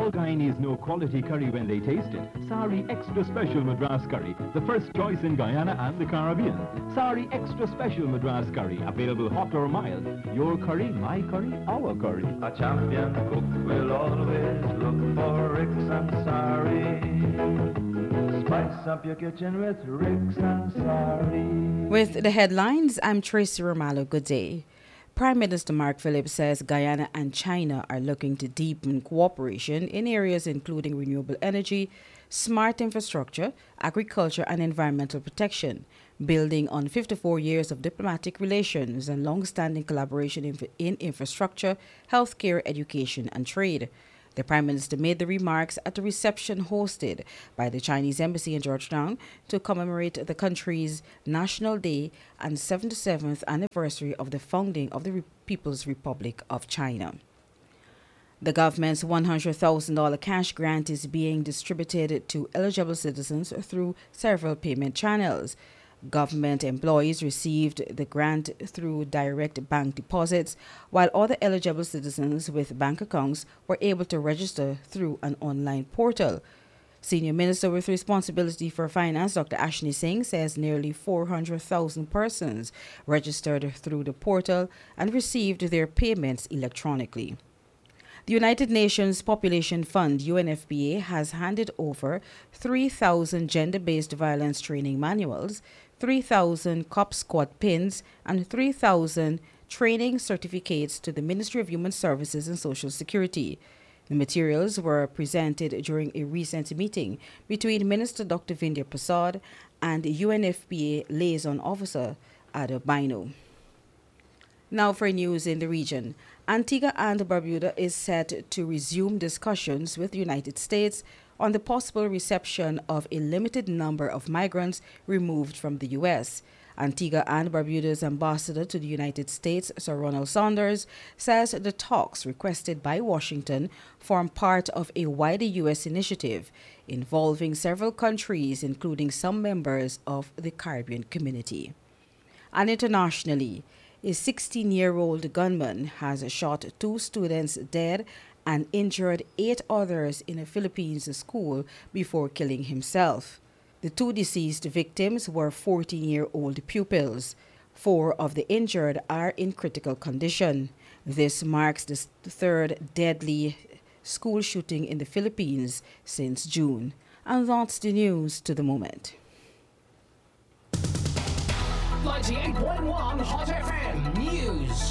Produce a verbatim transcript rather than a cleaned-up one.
All Guyanese know quality curry when they taste it. Sari Extra Special Madras Curry, the first choice in Guyana and the Caribbean. Sari Extra Special Madras Curry, available hot or mild. Your curry, my curry, our curry. A champion cook will always look for Ricks and Sari. Spice up your kitchen with Ricks and Sari. With the headlines, I'm Tracy Romalo. Good day. Prime Minister Mark Phillips says Guyana and China are looking to deepen cooperation in areas including renewable energy, smart infrastructure, agriculture and environmental protection, building on fifty-four years of diplomatic relations and long-standing collaboration in, in infrastructure, healthcare, education and trade. The Prime Minister made the remarks at a reception hosted by the Chinese Embassy in Georgetown to commemorate the country's National Day and seventy-seventh anniversary of the founding of the Re- People's Republic of China. The government's one hundred thousand dollars cash grant is being distributed to eligible citizens through several payment channels. Government employees received the grant through direct bank deposits, while other eligible citizens with bank accounts were able to register through an online portal. Senior Minister with responsibility for finance, Doctor Ashni Singh, says nearly four hundred thousand persons registered through the portal and received their payments electronically. The United Nations Population Fund, U N F P A, has handed over three thousand gender-based violence training manuals, three thousand cop squad pins, and three thousand training certificates to the Ministry of Human Services and Social Security. The materials were presented during a recent meeting between Minister Doctor Vindya Prasad and U N F P A liaison officer Ada Baino. Now for news in the region. Antigua and Barbuda is set to resume discussions with the United States on the possible reception of a limited number of migrants removed from the U S. Antigua and Barbuda's ambassador to the United States, Sir Ronald Saunders, says the talks requested by Washington form part of a wider U S initiative involving several countries, including some members of the Caribbean community. And internationally, a sixteen-year-old gunman has shot two students dead and injured eight others in a Philippines school before killing himself. The two deceased victims were fourteen-year-old pupils. Four of the injured are in critical condition. This marks the third deadly school shooting in the Philippines since June. And that's the news to the moment. ninety-eight point one Hot F M News.